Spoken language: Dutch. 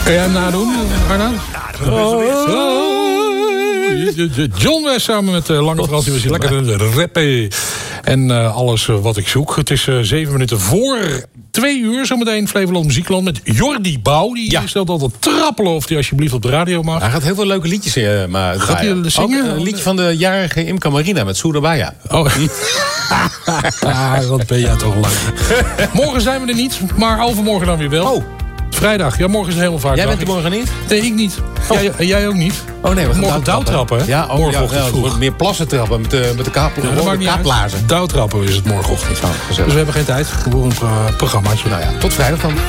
Kan jij hem nadoen, Arnoud? John West samen met Lange Frans. Die was hier lekker rappen. En alles wat ik zoek. Het is 7 minuten voor 2 uur. Zometeen Flevoland Muziekland met Jordi Bouw. Die stelt altijd trappelen of hij alsjeblieft op de radio mag. Hij gaat heel veel leuke liedjes maar gaat hij zingen? Ook een liedje van de jarige Imca Marina met Surabaya. Oh, wat ben jij toch leuk. Morgen zijn we er niet, maar overmorgen dan weer wel. Oh. Vrijdag. Ja, morgen is een helemaal vaak. Jij bent er morgen niet? Nee, ik niet. Jij ook niet. Oh nee, we gaan morgen dauwtrappen, hè? Ja, morgenochtend vroeg. Meer plassen trappen met de kaaplaarzen. Dauwtrappen is het morgenochtend. Oh, dus we hebben geen tijd. Gewoon een programmaatje. Nou ja, tot vrijdag dan.